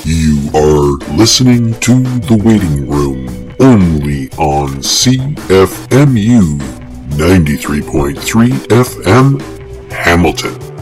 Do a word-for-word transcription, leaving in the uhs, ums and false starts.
You are listening to The Waiting Room, only on C F M U ninety-three point three F M, Hamilton.